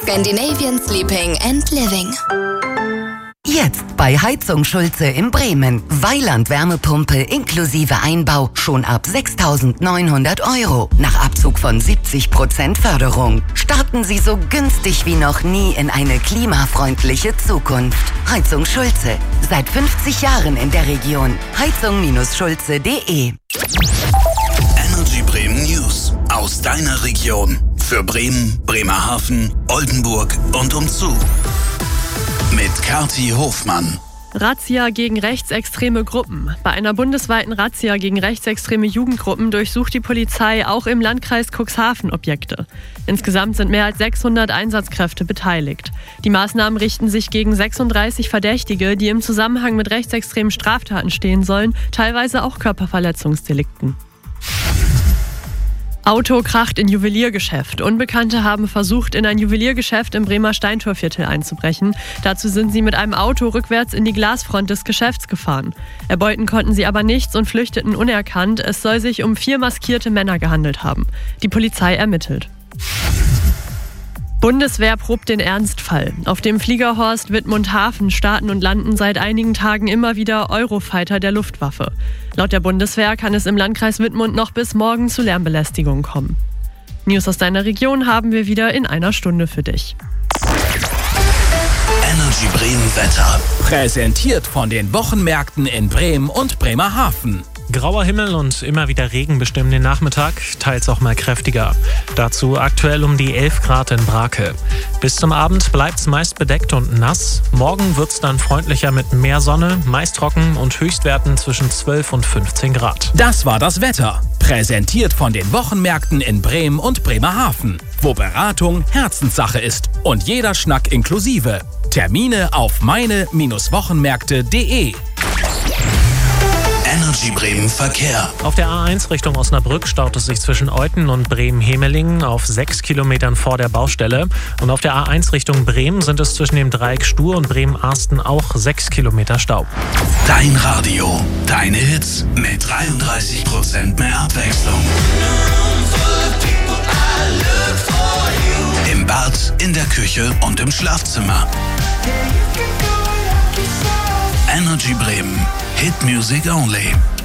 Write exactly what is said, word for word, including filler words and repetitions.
Scandinavian Sleeping and Living. Jetzt bei Heizung Schulze in Bremen. Weiland Wärmepumpe inklusive Einbau schon ab sechstausendneunhundert Euro. Nach Abzug von siebzig Prozent Förderung. Starten Sie so günstig wie noch nie in eine klimafreundliche Zukunft. Heizung Schulze. Seit fünfzig Jahren in der Region. heizung Schulze punkt de. Energy Bremen News. Aus deiner Region. Für Bremen, Bremerhaven, Oldenburg und umzu. Mit Kathi Hofmann. Razzia gegen rechtsextreme Gruppen. Bei einer bundesweiten Razzia gegen rechtsextreme Jugendgruppen durchsucht die Polizei auch im Landkreis Cuxhaven Objekte. Insgesamt sind mehr als sechshundert Einsatzkräfte beteiligt. Die Maßnahmen richten sich gegen sechsunddreißig Verdächtige, die im Zusammenhang mit rechtsextremen Straftaten stehen sollen, teilweise auch Körperverletzungsdelikten. Auto kracht in Juweliergeschäft. Unbekannte haben versucht, in ein Juweliergeschäft im Bremer Steintorviertel einzubrechen. Dazu sind sie mit einem Auto rückwärts in die Glasfront des Geschäfts gefahren. Erbeuten konnten sie aber nichts und flüchteten unerkannt. Es soll sich um vier maskierte Männer gehandelt haben. Die Polizei ermittelt. Bundeswehr probt den Ernstfall. Auf dem Fliegerhorst Wittmund-Hafen starten und landen seit einigen Tagen immer wieder Eurofighter der Luftwaffe. Laut der Bundeswehr kann es im Landkreis Wittmund noch bis morgen zu Lärmbelästigungen kommen. News aus deiner Region haben wir wieder in einer Stunde für dich. Energy Bremen Wetter. Präsentiert von den Wochenmärkten in Bremen und Bremerhaven. Grauer Himmel und immer wieder Regen bestimmen den Nachmittag, teils auch mal kräftiger. Dazu aktuell um die elf Grad in Brake. Bis zum Abend bleibt's meist bedeckt und nass. Morgen wird's dann freundlicher mit mehr Sonne, meist trocken und Höchstwerten zwischen zwölf und fünfzehn Grad. Das war das Wetter. Präsentiert von den Wochenmärkten in Bremen und Bremerhaven. Wo Beratung Herzenssache ist und jeder Schnack inklusive. Termine auf meine Wochenmärkte punkt de. Energy Bremen Verkehr. Auf der A eins Richtung Osnabrück staut es sich zwischen Euthen und Bremen-Hemelingen auf sechs Kilometern vor der Baustelle. Und auf der A eins Richtung Bremen sind es zwischen dem Dreieck Stur und Bremen-Arsten auch sechs Kilometer Stau. Dein Radio, deine Hits mit dreiunddreißig Prozent mehr Abwechslung. Im Bad, in der Küche und im Schlafzimmer. Energy Bremen. Hit Music Only.